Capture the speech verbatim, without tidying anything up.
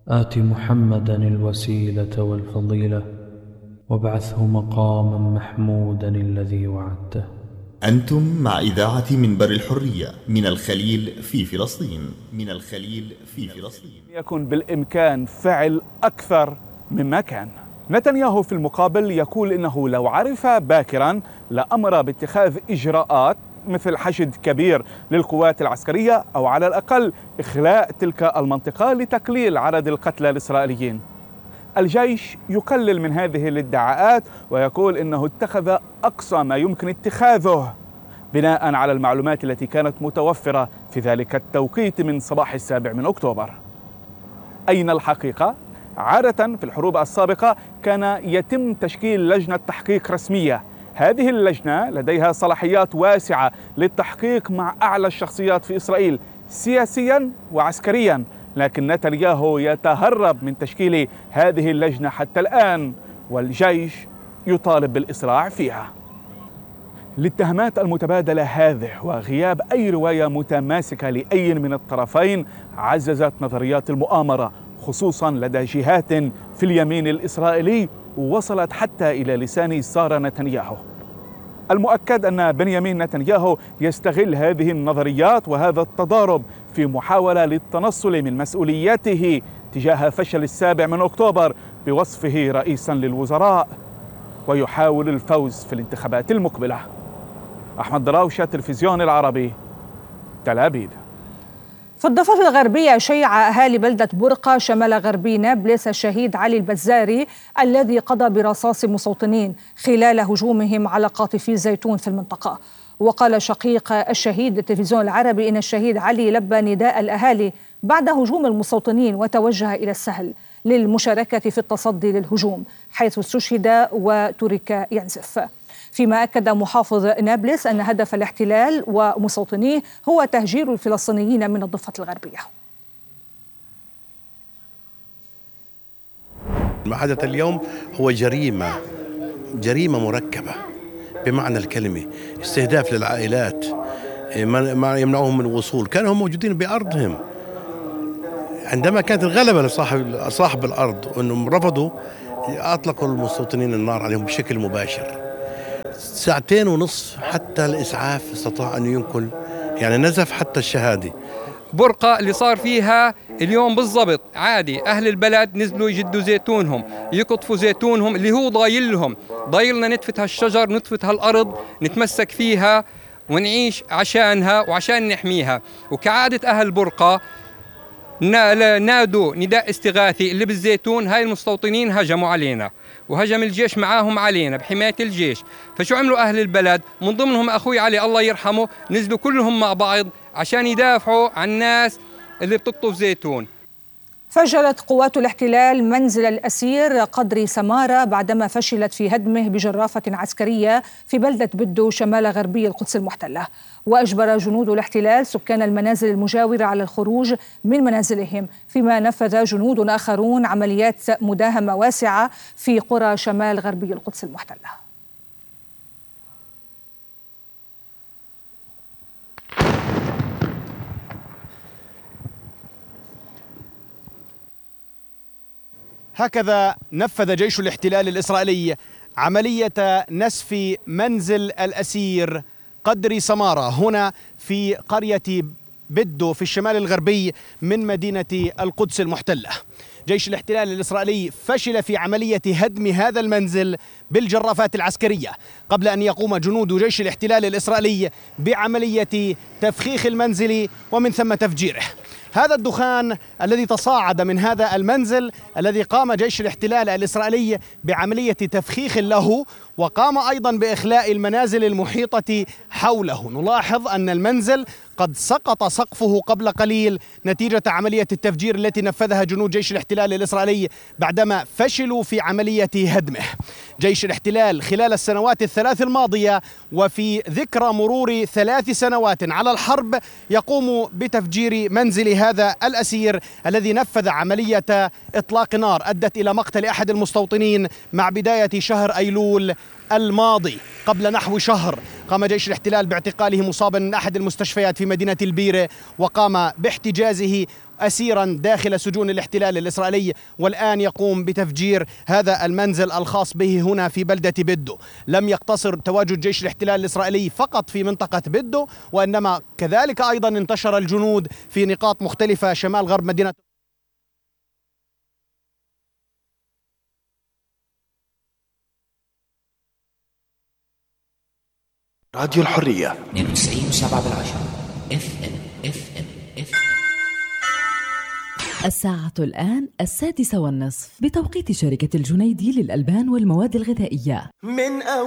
آت محمدا الوسيلة والفضيلة وابعثه مقاما محمودا الذي وعدته. أنتم مع إذاعة منبر الحرية من الخليل في فلسطين. من الخليل في فلسطين. يكون بالإمكان فعل أكثر مما كان. نتنياهو في المقابل يقول إنه لو عرف باكرا لأمر باتخاذ إجراءات مثل حشد كبير للقوات العسكرية أو على الأقل إخلاء تلك المنطقة لتقليل عدد القتلى الإسرائيليين. الجيش يقلل من هذه الادعاءات ويقول إنه اتخذ أقصى ما يمكن اتخاذه بناء على المعلومات التي كانت متوفرة في ذلك التوقيت من صباح السابع من أكتوبر. أين الحقيقة؟ عادة في الحروب السابقة كان يتم تشكيل لجنة تحقيق رسمية. هذه اللجنة لديها صلاحيات واسعة للتحقيق مع أعلى الشخصيات في إسرائيل سياسيا وعسكريا، لكن نتنياهو يتهرب من تشكيل هذه اللجنة حتى الآن، والجيش يطالب بالإسراع فيها. الاتهامات المتبادلة هذه وغياب أي رواية متماسكة لأي من الطرفين عززت نظريات المؤامرة، خصوصا لدى جهات في اليمين الإسرائيلي وصلت حتى إلى لسان سارة نتنياهو. المؤكد أن بنيامين نتنياهو يستغل هذه النظريات وهذا التضارب في محاولة للتنصل من مسؤوليته تجاه فشل السابع من أكتوبر بوصفه رئيسا للوزراء، ويحاول الفوز في الانتخابات المقبلة. أحمد دراوشة، التلفزيون العربي، تل أبيب. في الضفة الغربية شيع أهالي بلدة برقة شمال غربي نابلس الشهيد علي البزاري الذي قضى برصاص مستوطنين خلال هجومهم على قاطفي زيتون في المنطقة. وقال شقيق الشهيد للتلفزيون العربي إن الشهيد علي لبى نداء الأهالي بعد هجوم المستوطنين وتوجه إلى السهل للمشاركة في التصدي للهجوم، حيث استشهد وترك ينزف. فيما أكد محافظ نابلس أن هدف الاحتلال ومستوطنيه هو تهجير الفلسطينيين من الضفة الغربية. ما حدث اليوم هو جريمة جريمة مركبة بمعنى الكلمة، استهداف للعائلات، ما يمنعهم من الوصول. كانوا هم موجودين بأرضهم عندما كانت الغلبة لصاحب صاحب الأرض، وأنهم رفضوا أطلقوا المستوطنين النار عليهم بشكل مباشر. ساعتين ونصف حتى الإسعاف استطاع أن ينقل، يعني نزف حتى الشهادة. برقة اللي صار فيها اليوم بالضبط عادي، أهل البلد نزلوا يجدوا زيتونهم، يقطفوا زيتونهم اللي هو ضايلهم. ضايلنا نتفت هالشجر، نتفت هالأرض، نتمسك فيها ونعيش عشانها وعشان نحميها. وكعادة أهل برقة نادوا نداء استغاثي اللي بالزيتون. هاي المستوطنين هجموا علينا وهجم الجيش معاهم علينا بحماية الجيش. فشو عملوا أهل البلد؟ من ضمنهم أخوي علي الله يرحمه، نزلوا كلهم مع بعض عشان يدافعوا عن الناس اللي بتقطف زيتون. فجرت قوات الاحتلال منزل الأسير قدري سمارة بعدما فشلت في هدمه بجرافة عسكرية في بلدة بدو شمال غربي القدس المحتلة. وأجبر جنود الاحتلال سكان المنازل المجاورة على الخروج من منازلهم، فيما نفذ جنود آخرون عمليات مداهمة واسعة في قرى شمال غربي القدس المحتلة. هكذا نفذ جيش الاحتلال الإسرائيلي عملية نسف منزل الأسير قدري سمارة هنا في قرية بدو في الشمال الغربي من مدينة القدس المحتلة. جيش الاحتلال الإسرائيلي فشل في عملية هدم هذا المنزل بالجرافات العسكرية قبل أن يقوم جنود جيش الاحتلال الإسرائيلي بعملية تفخيخ المنزل ومن ثم تفجيره. هذا الدخان الذي تصاعد من هذا المنزل الذي قام جيش الاحتلال الإسرائيلي بعملية تفخيخ له، وقام أيضا بإخلاء المنازل المحيطة حوله. نلاحظ أن المنزل قد سقط سقفه قبل قليل نتيجة عملية التفجير التي نفذها جنود جيش الاحتلال الإسرائيلي بعدما فشلوا في عملية هدمه. جيش الاحتلال خلال السنوات الثلاث الماضية وفي ذكرى مرور ثلاث سنوات على الحرب يقوم بتفجير منزل هذا الأسير الذي نفذ عملية إطلاق نار أدت إلى مقتل أحد المستوطنين مع بداية شهر أيلول الماضي. قبل نحو شهر قام جيش الاحتلال باعتقاله مصابا من أحد المستشفيات في مدينة البيرة، وقام باحتجازه أسيرا داخل سجون الاحتلال الإسرائيلي، والآن يقوم بتفجير هذا المنزل الخاص به هنا في بلدة بدو. لم يقتصر تواجد جيش الاحتلال الإسرائيلي فقط في منطقة بدو، وإنما كذلك أيضا انتشر الجنود في نقاط مختلفة شمال غرب مدينة. راديو الحرية اثنين وتسعين وسبعة بالعشرة اف ام اف ام اف ام. الساعة الآن السادسة والنصف بتوقيت شركة الجنيدي للألبان والمواد الغذائية. من